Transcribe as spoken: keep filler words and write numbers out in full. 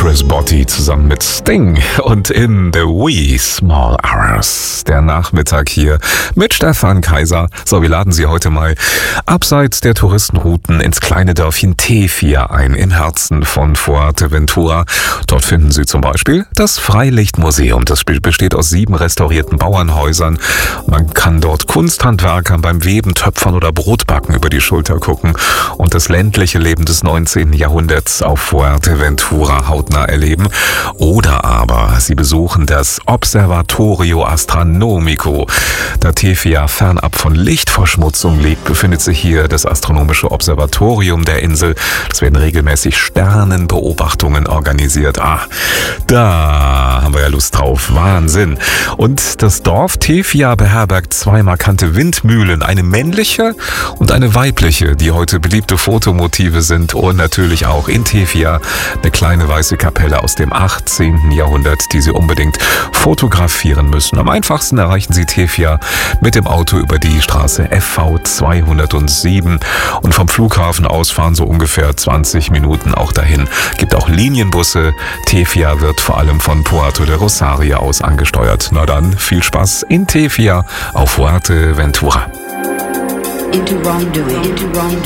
Chris Botti zusammen mit Sting und In the Wee Small Hours. Der Nachmittag hier mit Stefan Kaiser. So, wir laden Sie heute mal abseits der Touristenrouten ins kleine Dörfchen Tefia ein, im Herzen von Fuerteventura. Dort finden Sie zum Beispiel das Freilichtmuseum. Das besteht aus sieben restaurierten Bauernhäusern. Man kann dort Kunsthandwerkern beim Weben, Töpfern oder Brotbacken über die Schulter gucken und das ländliche Leben des neunzehnten Jahrhunderts auf Fuerteventura hautnah erleben. Oder aber Sie besuchen das Observatorio Astronomico. Da Tefia fernab von Lichtverschmutzung liegt, befindet sich hier das astronomische Observatorium der Insel. Es werden regelmäßig Sternenbeobachtungen organisiert. Ah, da haben wir ja Lust drauf. Wahnsinn. Und das Dorf Tefia beherbergt zwei markante Windmühlen, eine männliche und eine weibliche, die heute beliebte Fotomotive sind, und natürlich auch in Tefia eine kleine weiße Kapelle aus dem achtzehnten Jahrhundert, die Sie unbedingt fotografieren müssen. Am einfachsten erreichen Sie Tefia mit dem Auto über die Straße F V zweihundertsieben und vom Flughafen aus fahren so ungefähr zwanzig Minuten auch dahin. Gibt auch Linienbusse. Tefia wird vor allem von Puerto de Rosario aus angesteuert. Na dann, viel Spaß in Tefia auf Fuerteventura. Into wrongdoing, into wrongdoing.